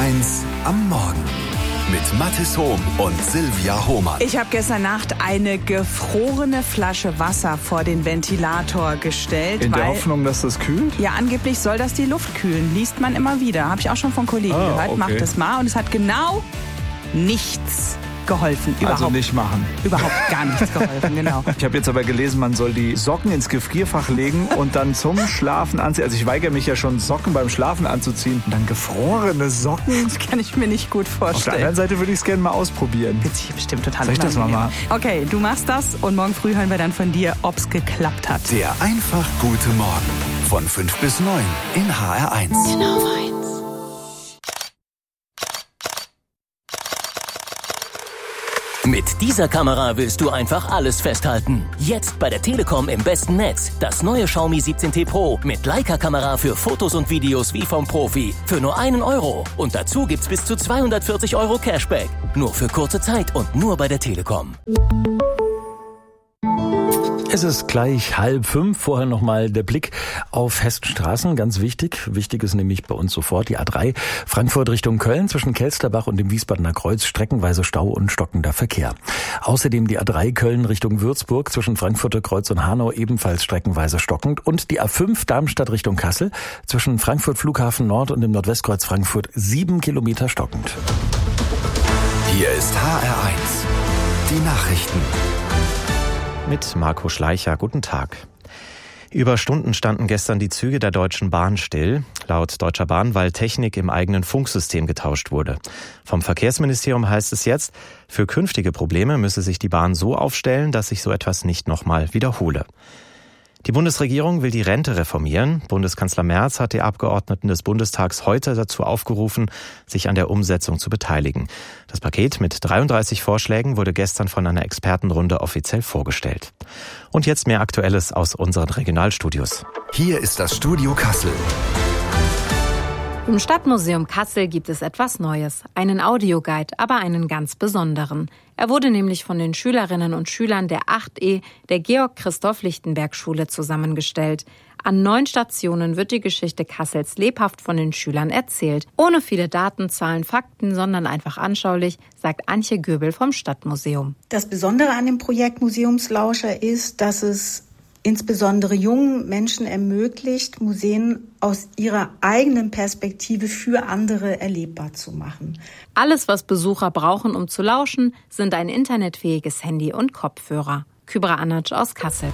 HR1 am Morgen. Mit Mathis Hohm und Silvia Hohmann. Ich habe gestern Nacht eine gefrorene Flasche Wasser vor den Ventilator gestellt. In der Hoffnung, dass das kühlt? Ja, angeblich soll das die Luft kühlen. Liest man immer wieder. Habe ich auch schon von Kollegen gehört. Okay. Mach das mal. Und es hat genau nichts geholfen. Überhaupt. Also nicht machen. Überhaupt gar nichts geholfen, genau. Ich habe jetzt aber gelesen, man soll die Socken ins Gefrierfach legen und dann zum Schlafen anziehen. Also ich weigere mich ja schon, Socken beim Schlafen anzuziehen. Und dann gefrorene Socken? Das kann ich mir nicht gut vorstellen. Auf der anderen Seite würde ich es gerne mal ausprobieren. Wird sich bestimmt total Soll ich das mal machen? Okay, du machst das und morgen früh hören wir dann von dir, ob es geklappt hat. Der einfach gute Morgen. Von 5 bis 9 in HR1. Genau meins. Mit dieser Kamera willst du einfach alles festhalten. Jetzt bei der Telekom im besten Netz. Das neue Xiaomi 17T Pro mit Leica-Kamera für Fotos und Videos wie vom Profi. Für nur 1 Euro. Und dazu gibt's bis zu 240 Euro Cashback. Nur für kurze Zeit und nur bei der Telekom. Es ist gleich 4:30. Vorher nochmal der Blick auf Hessenstraßen. Ganz wichtig. Wichtig ist nämlich bei uns sofort die A3. Frankfurt Richtung Köln zwischen Kelsterbach und dem Wiesbadener Kreuz. Streckenweise Stau und stockender Verkehr. Außerdem die A3 Köln Richtung Würzburg zwischen Frankfurter Kreuz und Hanau ebenfalls streckenweise stockend. Und die A5 Darmstadt Richtung Kassel zwischen Frankfurt Flughafen Nord und dem Nordwestkreuz Frankfurt 7 Kilometer stockend. Hier ist HR1. Die Nachrichten. Mit Marco Schleicher. Guten Tag. Über Stunden standen gestern die Züge der Deutschen Bahn still. Laut Deutscher Bahn, weil Technik im eigenen Funksystem getauscht wurde. Vom Verkehrsministerium heißt es jetzt, für künftige Probleme müsse sich die Bahn so aufstellen, dass sich so etwas nicht nochmal wiederhole. Die Bundesregierung will die Rente reformieren. Bundeskanzler Merz hat die Abgeordneten des Bundestags heute dazu aufgerufen, sich an der Umsetzung zu beteiligen. Das Paket mit 33 Vorschlägen wurde gestern von einer Expertenrunde offiziell vorgestellt. Und jetzt mehr Aktuelles aus unseren Regionalstudios. Hier ist das Studio Kassel. Im Stadtmuseum Kassel gibt es etwas Neues, einen Audioguide, aber einen ganz besonderen. Er wurde nämlich von den Schülerinnen und Schülern der 8E der Georg-Christoph-Lichtenberg-Schule zusammengestellt. An 9 Stationen wird die Geschichte Kassels lebhaft von den Schülern erzählt. Ohne viele Daten, Zahlen, Fakten, sondern einfach anschaulich, sagt Antje Göbel vom Stadtmuseum. Das Besondere an dem Projekt Museumslauscher ist, dass es insbesondere jungen Menschen ermöglicht, Museen aus ihrer eigenen Perspektive für andere erlebbar zu machen. Alles, was Besucher brauchen, um zu lauschen, sind ein internetfähiges Handy und Kopfhörer. Kübra Anac aus Kassel.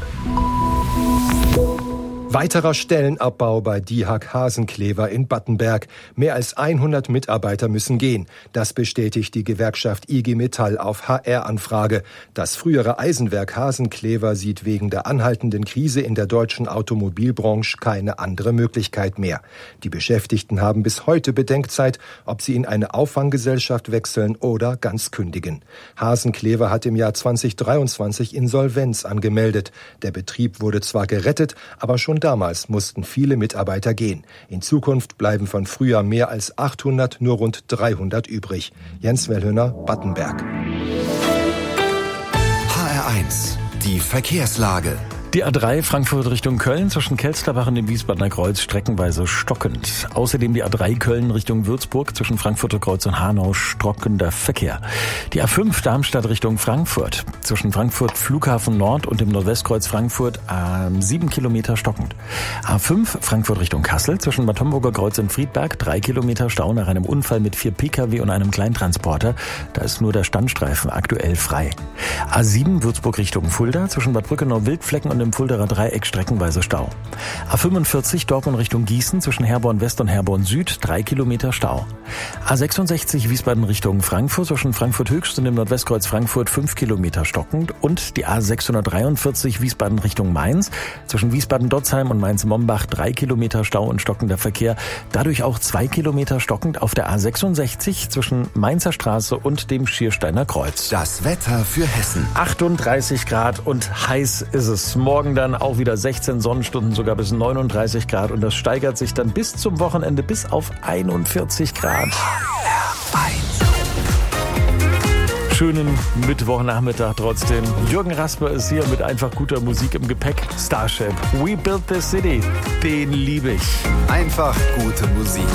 Weiterer Stellenabbau bei DIHAG Hasenclever in Battenberg. Mehr als 100 Mitarbeiter müssen gehen. Das bestätigt die Gewerkschaft IG Metall auf HR-Anfrage. Das frühere Eisenwerk Hasenclever sieht wegen der anhaltenden Krise in der deutschen Automobilbranche keine andere Möglichkeit mehr. Die Beschäftigten haben bis heute Bedenkzeit, ob sie in eine Auffanggesellschaft wechseln oder ganz kündigen. Hasenclever hat im Jahr 2023 Insolvenz angemeldet. Der Betrieb wurde zwar gerettet, aber schon damals mussten viele Mitarbeiter gehen. In Zukunft bleiben von früher mehr als 800 nur rund 300 übrig. Jens Wellhöhner, Battenberg. HR1. Die Verkehrslage. Die A3 Frankfurt Richtung Köln zwischen Kelsterbach und dem Wiesbadener Kreuz streckenweise stockend. Außerdem die A3 Köln Richtung Würzburg zwischen Frankfurter Kreuz und Hanau stockender Verkehr. Die A5 Darmstadt Richtung Frankfurt zwischen Frankfurt Flughafen Nord und dem Nordwestkreuz Frankfurt 7 Kilometer stockend. A5 Frankfurt Richtung Kassel zwischen Bad Homburger Kreuz und Friedberg 3 Kilometer Stau nach einem Unfall mit 4 Pkw und einem Kleintransporter. Da ist nur der Standstreifen aktuell frei. A7 Würzburg Richtung Fulda zwischen Bad Brückenau-Wildflecken und im Fuldaer Dreieck streckenweise Stau. A45 Dortmund Richtung Gießen zwischen Herborn West und Herborn Süd 3 Kilometer Stau. A66 Wiesbaden Richtung Frankfurt zwischen Frankfurt Höchst und dem Nordwestkreuz Frankfurt 5 Kilometer stockend und die A643 Wiesbaden Richtung Mainz zwischen Wiesbaden-Dotzheim und Mainz-Mombach 3 Kilometer Stau und stockender Verkehr. Dadurch auch 2 Kilometer stockend auf der A66 zwischen Mainzer Straße und dem Schiersteiner Kreuz. Das Wetter für Hessen. 38 Grad und heiß ist es. Morgen dann auch wieder 16 Sonnenstunden, sogar bis 39 Grad. Und das steigert sich dann bis zum Wochenende bis auf 41 Grad. Schönen Mittwochnachmittag trotzdem. Jürgen Rasper ist hier mit einfach guter Musik im Gepäck. Starship, We Built This City, den liebe ich. Einfach gute Musik.